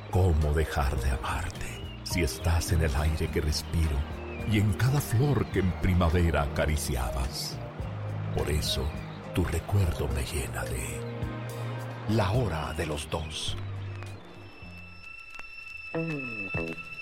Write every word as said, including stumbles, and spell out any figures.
¿Cómo dejar de amarte si estás en el aire que respiro y en cada flor que en primavera acariciabas? Por eso, tu recuerdo me llena de La Hora de los Dos.